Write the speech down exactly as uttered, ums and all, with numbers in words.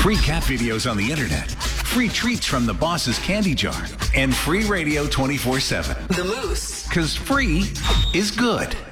Free cat videos on the internet, free treats from the boss's candy jar, and free radio twenty-four seven. The Moose. Because free is good.